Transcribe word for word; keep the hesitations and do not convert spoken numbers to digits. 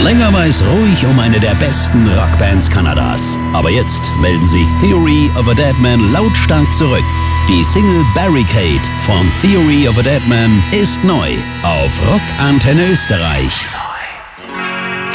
Länger war es ruhig um eine der besten Rockbands Kanadas. Aber jetzt melden sich Theory of a Deadman lautstark zurück. Die Single Barricade von Theory of a Deadman ist neu auf Rock Antenne Österreich.